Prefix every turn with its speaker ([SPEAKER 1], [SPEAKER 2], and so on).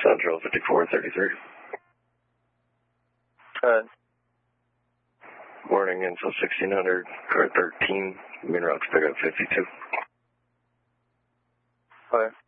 [SPEAKER 1] Central 5433. Morning, Intel 1600, car 13, Moon Rocks pickup 52.
[SPEAKER 2] Okay.